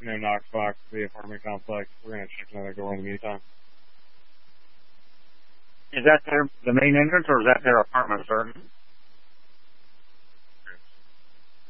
Knox Box, the apartment complex. We're going to check another door in the meantime. Is that the main entrance, or is that their apartment, sir?